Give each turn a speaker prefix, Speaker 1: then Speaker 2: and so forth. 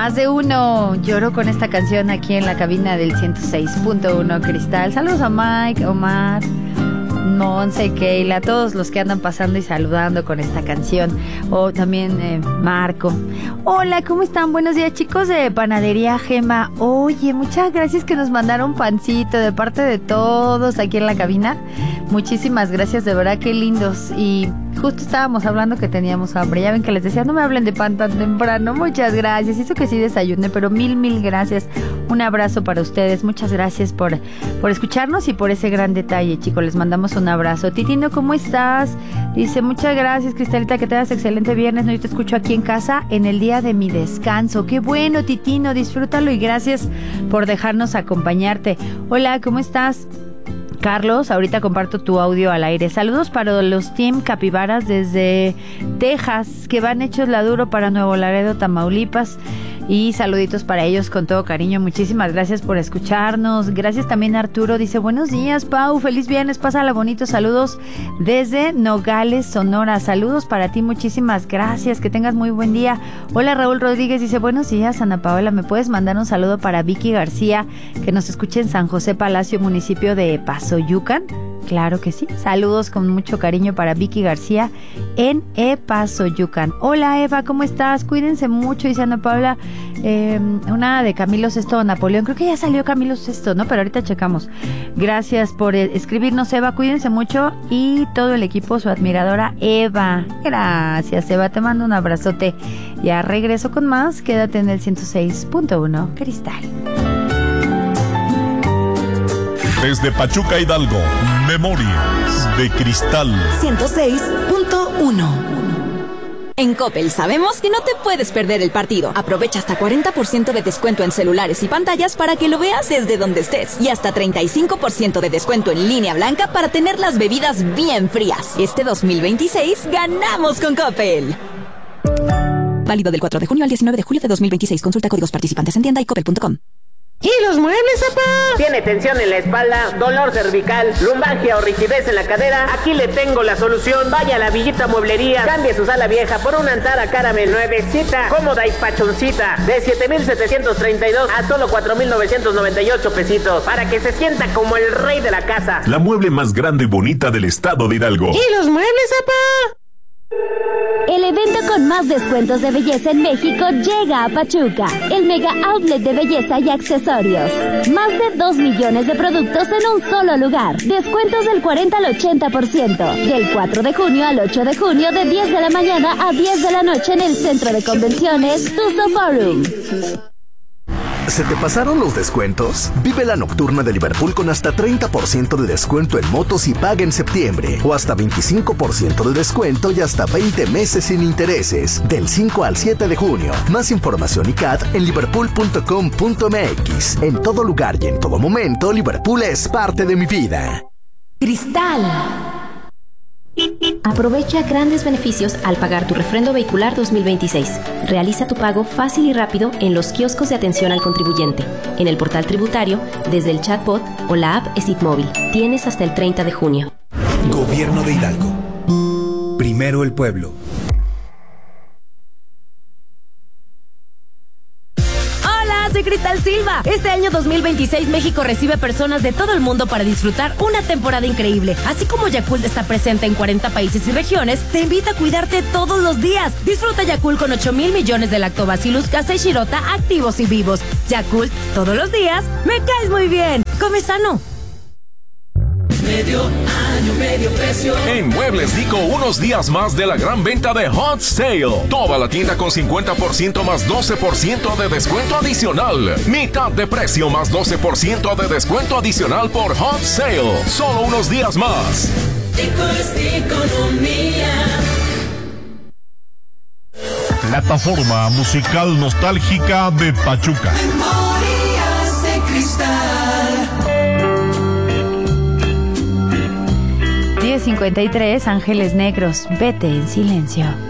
Speaker 1: Más de uno lloró con esta canción aquí en la cabina del 106.1 Cristal. Saludos a Mike, Omar, Monse, Keila, todos los que andan pasando y saludando con esta canción. O también Marco. Hola, ¿cómo están? Buenos días, chicos de Panadería Gema. Oye, muchas gracias que nos mandaron pancito de parte de todos aquí en la cabina. Muchísimas gracias, de verdad, qué lindos. Y justo estábamos hablando que teníamos hambre. Ya ven que les decía, no me hablen de pan tan temprano. Muchas gracias. Hizo que sí desayuné, pero mil gracias. Un abrazo para ustedes. Muchas gracias por escucharnos y por ese gran detalle, chicos. Les mandamos un abrazo. Titino, ¿cómo estás? Dice, muchas gracias, Cristalita, que tengas excelente viernes. No, yo te escucho aquí en casa en el día de mi descanso. Qué bueno, Titino, disfrútalo y gracias por dejarnos acompañarte. Hola, ¿cómo estás? Carlos, ahorita comparto tu audio al aire. Saludos para los Team Capibaras desde Texas, que van hechos la duro para Nuevo Laredo, Tamaulipas. Y saluditos para ellos con todo cariño. Muchísimas gracias por escucharnos. Gracias también a Arturo. Dice, buenos días, Pau. Feliz viernes. Pásala bonito. Saludos desde Nogales, Sonora. Saludos para ti. Muchísimas gracias. Que tengas muy buen día. Hola, Raúl Rodríguez. Dice, buenos días, Ana Paola. ¿Me puedes mandar un saludo para Vicky García, que nos escucha en San José Palacio, municipio de Pasoyucan? Claro que sí. Saludos con mucho cariño para Vicky García en Pasoyucan. Hola, Eva, ¿cómo estás? Cuídense mucho, dice Ana Paula. Una de Camilo VI Napoleón. Creo que ya salió Camilo VI, ¿no? Pero ahorita checamos. Gracias por escribirnos, Eva. Cuídense mucho. Y todo el equipo, su admiradora Eva. Gracias, Eva. Te mando un abrazote. Ya regreso con más. Quédate en el 106.1 Cristal.
Speaker 2: Desde Pachuca, Hidalgo, Memorias de Cristal
Speaker 3: 106.1. En Coppel sabemos que no te puedes perder el partido. Aprovecha hasta 40% de descuento en celulares y pantallas para que lo veas desde donde estés. Y hasta 35% de descuento en línea blanca para tener las bebidas bien frías. Este 2026 ganamos con Coppel. Válido del 4 de junio al 19 de julio de 2026. Consulta códigos participantes en tienda y coppel.com.
Speaker 4: ¿Y los muebles, papá? ¿Tiene tensión en la espalda, dolor cervical, lumbalgia o rigidez en la cadera? Aquí le tengo la solución. Vaya a la Villita Mueblería, cambie su sala vieja por una Antara Caramel nuevecita, cómoda y pachoncita, de 7,732 a solo 4,998 pesitos, para que se sienta como el rey de la casa.
Speaker 2: La mueble más grande y bonita del estado de Hidalgo.
Speaker 4: ¿Y los muebles, papá?
Speaker 5: El evento con más descuentos de belleza en México llega a Pachuca. El Mega Outlet de Belleza y Accesorios. Más de 2 millones de productos en un solo lugar. Descuentos del 40 al 80%. Del 4 de junio al 8 de junio de 10 de la mañana a 10 de la noche en el Centro de Convenciones Tuzo Forum.
Speaker 6: ¿Se te pasaron los descuentos? Vive la nocturna de Liverpool con hasta 30% de descuento en motos y paga en septiembre. O hasta 25% de descuento y hasta 20 meses sin intereses. Del 5 al 7 de junio. Más información y CAT en liverpool.com.mx. En todo lugar y en todo momento, Liverpool es parte de mi vida.
Speaker 3: Cristal.
Speaker 7: Aprovecha grandes beneficios al pagar tu refrendo vehicular 2026. Realiza tu pago fácil y rápido en los kioscos de atención al contribuyente, en el portal tributario, desde el chatbot o la app ESIT Móvil. Tienes hasta el 30 de junio.
Speaker 8: Gobierno de Hidalgo. Primero el pueblo.
Speaker 9: Soy Cristal Silva. Este año 2026 México recibe personas de todo el mundo para disfrutar una temporada increíble. Así como Yakult está presente en 40 países y regiones, te invita a cuidarte todos los días. Disfruta Yakult con 8,000 millones de lactobacillus casei shirota activos y vivos. Yakult, todos los días, me caes muy bien. Come sano.
Speaker 10: Medio año, medio precio.
Speaker 2: En Muebles Dico, unos días más de la gran venta de Hot Sale. Toda la tienda con 50% más 12% de descuento adicional. Mitad de precio más 12% de descuento adicional por Hot Sale. Solo unos días más.
Speaker 10: Dico es economía.
Speaker 2: Plataforma musical nostálgica de Pachuca.
Speaker 10: Memorias de Cristal.
Speaker 1: 10:53, Ángeles Negros, vete en silencio.